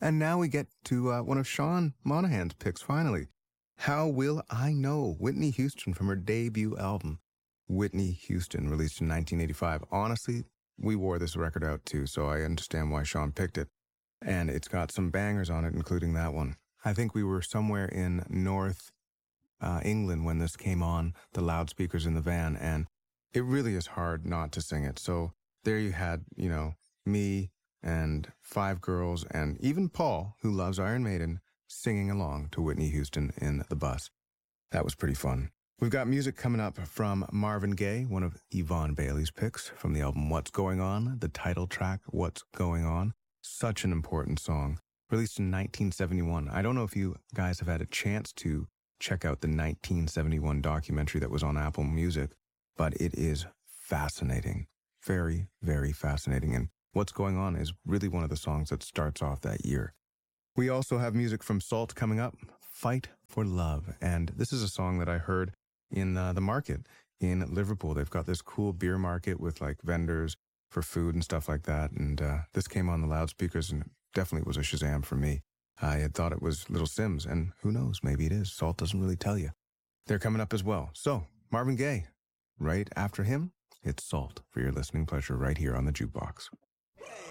And now we get to one of Sean Monahan's picks, finally. How Will I Know? Whitney Houston from her debut album, Whitney Houston, released in 1985. Honestly, we wore this record out too, so I understand why Sean picked it. And it's got some bangers on it, including that one. I think we were somewhere in North England when this came on, the loudspeakers in the van, and it really is hard not to sing it. So there you had, me and 5 girls and even Paul, who loves Iron Maiden, singing along to Whitney Houston in the bus. That was pretty fun. We've got music coming up from Marvin Gaye, one of Yvonne Bailey's picks from the album What's Going On, the title track, What's Going On. Such an important song. Released in 1971. I don't know if you guys have had a chance to check out the 1971 documentary that was on Apple Music, but it is fascinating. Very, very fascinating. And What's Going On is really one of the songs that starts off that year. We also have music from Salt coming up, Fight for Love. And this is a song that I heard in the market in Liverpool. They've got this cool beer market with like vendors for food and stuff like that. And this came on the loudspeakers and it definitely was a Shazam for me. I had thought it was Little Sims, and who knows, maybe it is. Salt doesn't really tell you. They're coming up as well. So, Marvin Gaye, right after him, it's Salt for your listening pleasure right here on the Jukebox.